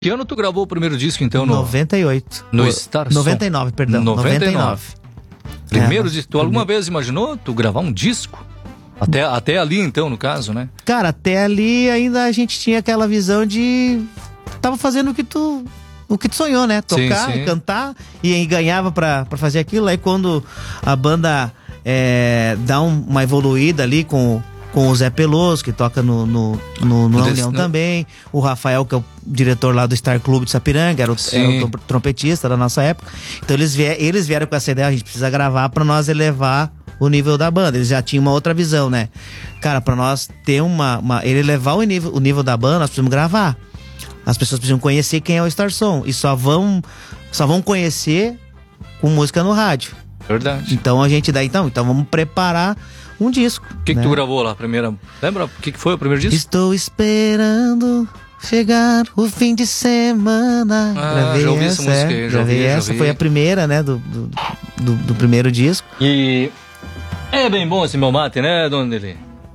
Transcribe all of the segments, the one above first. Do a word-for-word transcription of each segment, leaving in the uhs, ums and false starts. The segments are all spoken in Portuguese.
Que ano tu gravou o primeiro disco, então? No noventa e oito. No Star noventa e nove, perdão. noventa e nove. Primeiro é, disco. Tu alguma vez imaginou tu gravar um disco? Até, até ali, então, no caso, né? Cara, até ali ainda a gente tinha aquela visão de... Tava fazendo o que tu... O que tu sonhou, né? Tocar, sim, sim. cantar e, e ganhava pra, pra fazer aquilo. Aí quando a banda é, dá um, uma evoluída ali com... Com o Zé Peloso, que toca no, no, no, no União também. O Rafael, que é o diretor lá do Star Club de Sapiranga, era o, era o trompetista da nossa época. Então eles, vier, eles vieram com essa ideia, a gente precisa gravar pra nós elevar o nível da banda. Eles já tinham uma outra visão, né? Cara, pra nós ter uma... uma ele elevar o nível, o nível da banda, nós precisamos gravar. As pessoas precisam conhecer quem é o Star Som. E só vão, só vão conhecer com música no rádio. Verdade. Então a gente dá, então, então vamos preparar um disco. O que, né? que tu gravou lá, primeira? Lembra o que, que foi o primeiro disco? Estou esperando chegar o fim de semana. Ah, gravei já ouvi essa, essa música aí, é, já gravei ouvi, já essa, ouvi. foi a primeira, né, do, do, do, do primeiro disco. E é bem bom esse meu mate, né, Dona Nelly?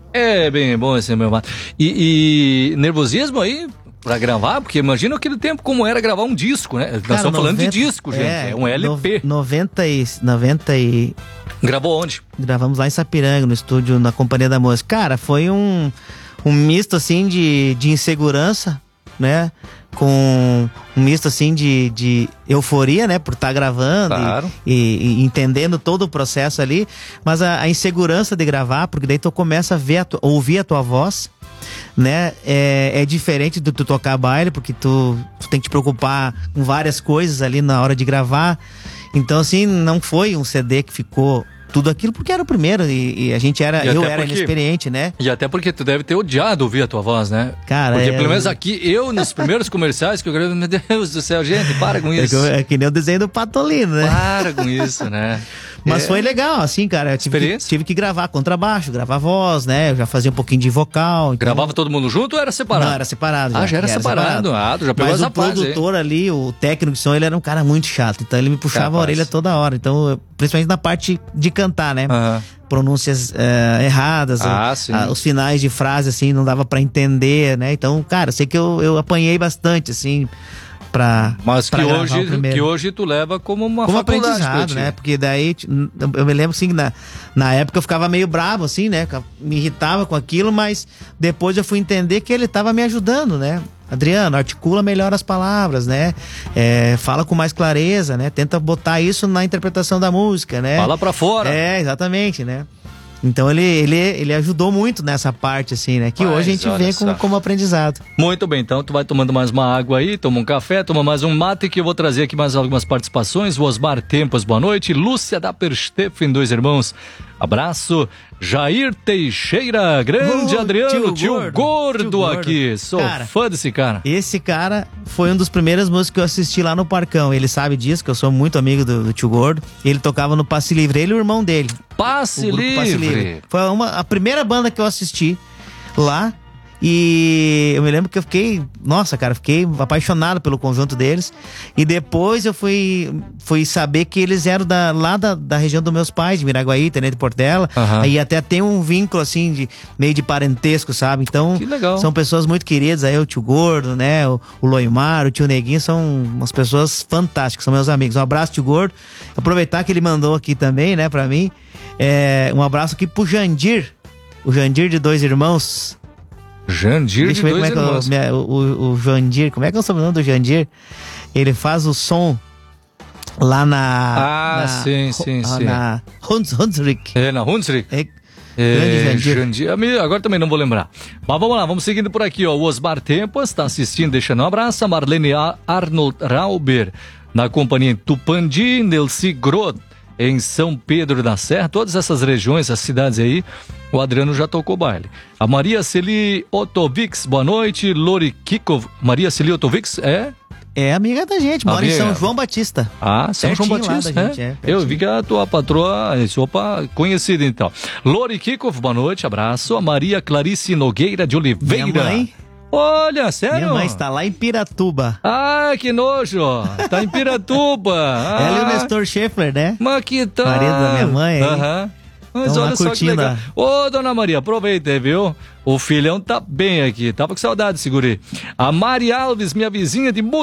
É bem bom esse meu mate. E, e nervosismo aí pra gravar? Porque imagina aquele tempo como era gravar um disco, né? Nós Cara, estamos falando noventa, de disco, gente. É, é um L P. noventa e, noventa e... Gravou onde? Gravamos lá em Sapiranga, no estúdio, na Companhia da Música. Cara, foi um, um misto, assim, de, de insegurança, né? Com um misto, assim, de, de euforia, né? Por estar gravando Claro. e, e, e entendendo todo o processo ali. Mas a, a insegurança de gravar, porque daí tu começa a ver a tu, ouvir a tua voz, né? É, é diferente do tu tocar baile, porque tu, tu tem que te preocupar com várias coisas ali na hora de gravar. Então, assim, não foi um C D que ficou tudo aquilo, porque era o primeiro e, e a gente era, E eu até era porque- inexperiente, né? E até porque tu deve ter odiado ouvir a tua voz, né? Cara, Porque é- pelo menos aqui, eu, nos primeiros comerciais que eu gravei, meu Deus do céu, gente, para com É isso. que, é que nem o desenho do Patolino, né? Para com isso, né? Mas É. foi legal, assim, cara. Eu tive que, Experiência? tive que gravar contrabaixo, gravar voz, né? Eu já fazia um pouquinho de vocal. Então... Gravava todo mundo junto ou era separado? Não, era separado. Ah, já era separado. Ah, tu já pegou Mas essa o fase aí. produtor ali, o técnico de som, ele era um cara muito chato. Então ele me puxava Capaz. a orelha toda hora. Então, eu- principalmente na parte de cantar, né? Aham. Pronúncias eh, erradas. Ah, o- sim. a- os finais de frase, assim, não dava pra entender, né? Então, cara, sei que eu, eu apanhei bastante, assim, pra. Mas pra que gravar hoje, o primeiro. que hoje tu leva como uma Como faculdade pra aprendizado, ti. né? Porque daí, t- eu me lembro assim, que na, na época eu ficava meio bravo, assim, né? Me irritava com aquilo, mas depois eu fui entender que ele tava me ajudando, né? Adriano, articula melhor as palavras, né? É, fala com mais clareza, né? Tenta botar isso na interpretação da música, né? Fala pra fora. É, exatamente, né? Então ele, ele, ele ajudou muito nessa parte, assim, né? Que Mas hoje a gente olha vê só. como, como aprendizado. Muito bem, então tu vai tomando mais uma água aí, toma um café, toma mais um mate, que eu vou trazer aqui mais algumas participações. O Osmar Tempos, boa noite. Lúcia da Persteffen, dois irmãos. Abraço. Jair Teixeira, grande Ô, Adriano, tio, tio gordo, gordo, tio gordo. aqui. Sou Cara, fã desse cara. Esse cara foi um dos primeiros músicos que eu assisti lá no Parcão. Ele sabe disso, que eu sou muito amigo do, do tio Gordo. Ele tocava no Passe Livre, ele e o irmão dele. Passe o grupo livre. Passe Livre. Foi uma, a primeira banda que eu assisti lá. E eu me lembro que eu fiquei, nossa, cara, fiquei apaixonado pelo conjunto deles. E depois eu fui, fui saber que eles eram da, lá da, da região dos meus pais, de Miraguaí, Tenente Portela. Aham. Aí até tem um vínculo, assim, de meio de parentesco, sabe? Então, Que legal. são pessoas muito queridas. Aí o tio Gordo, né? O, o Loimar, o tio Neguinho, são umas pessoas fantásticas, são meus amigos. Um abraço, tio Gordo. Aproveitar que ele mandou aqui também, né, pra mim. É, um abraço aqui pro Jandir, o Jandir de Dois Irmãos. Jandir Deixa de eu ver dois como é que irmãos. é o, o, o Jandir, como é que é o sobrenome do Jandir? Ele faz o som lá na... Ah, na, sim, sim, ah, sim. Na Huns, Hunsrück. É, na Hunsrück. É, grande É, Jandir. Jandir. A mim, agora também não vou lembrar. Mas vamos lá, vamos seguindo por aqui, ó. O Osmar Tempos está assistindo, deixando um abraço. A Marlene A- Arnold Rauber, na companhia em Tupandi, Nelci Groth, em São Pedro da Serra. Todas essas regiões, as cidades aí, o Adriano já tocou baile. A Maria Celi Otovics, boa noite. Lori Kikov, Maria Celi Otovics, é... É amiga da gente, mora Amiga. em São João Batista. Ah, São João Pertinho lá Batista, da né? gente, é, Eu pertinho. vi que a tua patroa, opa, conhecida então. Lori Kikov, boa noite, abraço. A Maria Clarice Nogueira de Oliveira. Minha mãe, Olha, sério? minha mãe está lá em Piratuba. Ah, que nojo. Tá em Piratuba. Ah, Ela e o Nestor Schaeffler, né? Mas que tal? Marido da minha mãe, hein? Aham. Mas Tão lá olha só que curtindo legal. a- Ô, dona Maria, aproveita aí, viu? O filhão tá bem aqui. Tava com saudade, segurei. A Mari Alves, minha vizinha de